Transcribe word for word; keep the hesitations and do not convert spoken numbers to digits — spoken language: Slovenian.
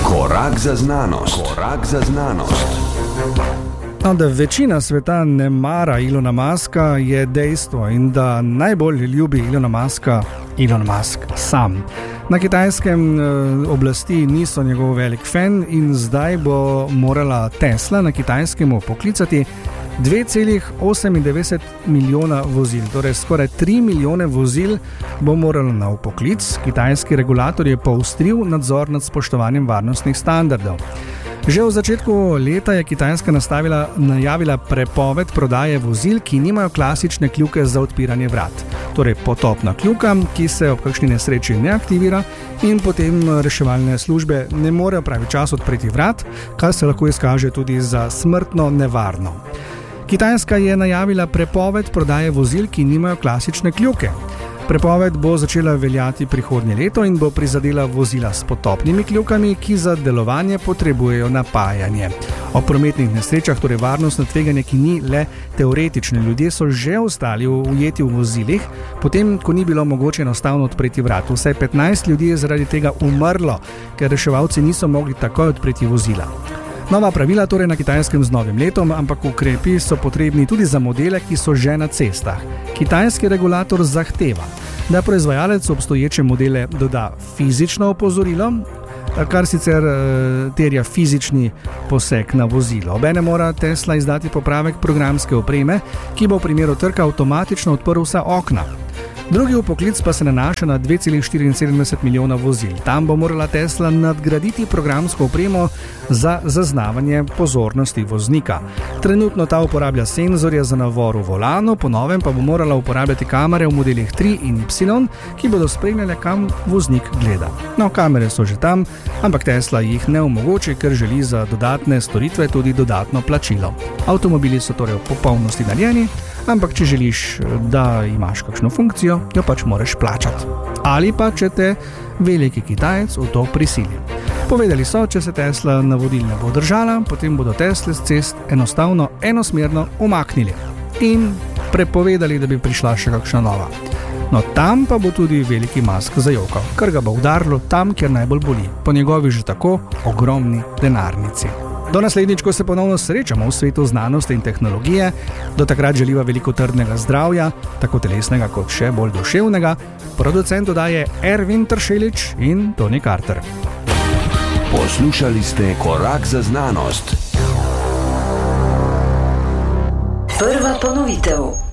Korak za znanost. Korak za znanost. No, da večina sveta ne mara Ilona Muska, je dejstvo, in da najbolj ljubi Ilona Muska Elon Musk sam. Na Kitajskem eh, oblasti niso njegov velik fan in zdaj bo morala Tesla na Kitajskem poklicati dve celi osemindevetdeset milijona vozil, torej skoraj tri milijone vozil bo moralo na vpoklic. Kitajski regulator je poostril nadzor nad spoštovanjem varnostnih standardov. Že v začetku leta je Kitajska nastavila, najavila prepoved prodaje vozil, ki nimajo klasične kljuke za odpiranje vrat. Torej potopna kljuka, ki se ob kakšni nesreči ne aktivira in potem reševalne službe ne morejo pravi čas odpreti vrat, kar se lahko izkaže tudi za smrtno nevarno. Kitajska je najavila prepoved prodaje vozil, ki nimajo klasične kljuke. Prepoved bo začela veljati prihodnje leto in bo prizadela vozila s potopnimi kljukami, ki za delovanje potrebujejo napajanje. O prometnih nesrečah, torej varnostno tveganje, ki ni le teoretično. Ljudje so že ostali ujeti v vozilih, potem, ko ni bilo mogoče enostavno odpreti vrat. Vsaj petnajst ljudi je zaradi tega umrlo, ker reševalci niso mogli takoj odpreti vozila. Nova pravila torej na Kitajskem z novim letom, ampak ukrepi so potrebni tudi za modele, ki so že na cestah. Kitajski regulator zahteva, da proizvajalec obstoječe modele doda fizično opozorilo, kar sicer e, terja fizični poseg na vozilo. Obenem mora Tesla izdati popravek programske opreme, ki bo v primeru trka avtomatično odprl vsa okna. Drugi vpoklic pa se nanaša na dve celi štiriinsedemdeset milijona vozil. Tam bo morala Tesla nadgraditi programsko opremo za zaznavanje pozornosti voznika. Trenutno ta uporablja senzorje za navor v volanu, po novem pa bo morala uporabljati kamere v modelih tri in Y, ki bodo spremljale, kam voznik gleda. No, kamere so že tam, ampak Tesla jih ne omogoči, ker želi za dodatne storitve tudi dodatno plačilo. Avtomobili so torej v popolnosti naljeni, ampak če želiš, da imaš kakšno funkcijo, jo pač moraš plačati. Ali pa, če te veliki Kitajec v to prisili. Povedali so, če se Tesla navodil ne bo držala, potem bodo Tesle z cest enostavno enosmerno umaknili in prepovedali, da bi prišla še kakšna nova. No, tam pa bo tudi veliki Musk zajokal, ker ga bo udarilo tam, kjer najbolj boli, po njegovi že tako ogromni denarnici. Do naslednjič, ko se ponovno srečamo v svetu znanosti in tehnologije, do takrat želiva veliko trdnega zdravja, tako telesnega kot še bolj duševnega. Producent oddaje Ervin Tršelič in Tony Carter. Poslušali ste Korak za znanost. Prva ponovitev.